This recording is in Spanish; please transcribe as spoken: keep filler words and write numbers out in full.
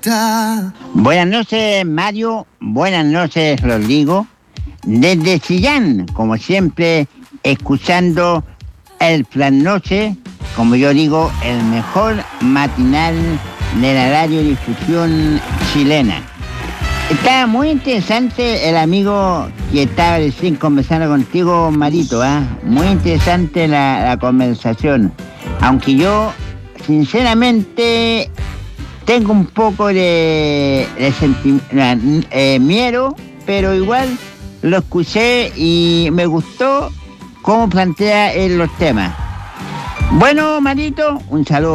Buenas noches, Mario. Buenas noches, Rodrigo. Desde Chillán, como siempre, escuchando el Plan Noche, como yo digo, el mejor matinal de la radiodifusión chilena. Está muy interesante el amigo que estaba recién conversando contigo, Marito, ¿eh? Muy interesante la, la conversación. Aunque yo, sinceramente, tengo un poco de, de senti- eh, miedo, pero igual lo escuché y me gustó cómo plantea él los temas. Bueno, Marito, un saludo.